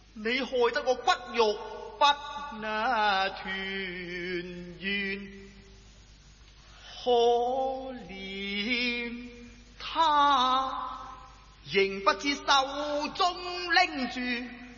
你害得我骨肉不團圓，可憐他仍不知手中拎住